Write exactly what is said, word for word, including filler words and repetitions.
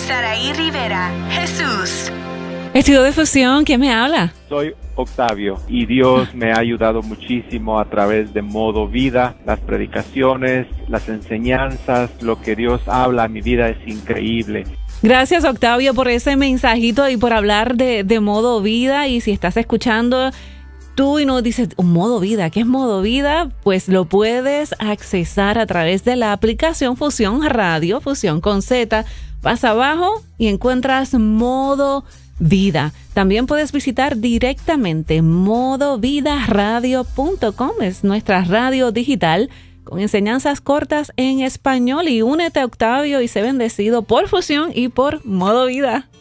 Saraí Rivera. Jesús. Estudio de Fusión, ¿quién me habla? Soy Octavio y Dios me ha ayudado muchísimo a través de Modo Vida, las predicaciones, las enseñanzas, lo que Dios habla a mi vida es increíble. Gracias, Octavio, por ese mensajito y por hablar de, de Modo Vida. Y si estás escuchando tú y nos dices, Modo Vida, ¿qué es Modo Vida? Pues lo puedes accesar a través de la aplicación Fusión Radio, Fusión con Z. Vas abajo y encuentras Modo Vida. También puedes visitar directamente modo vida radio punto com. Es nuestra radio digital con enseñanzas cortas en español. Y únete, Octavio, y sé bendecido por Fusión y por Modo Vida.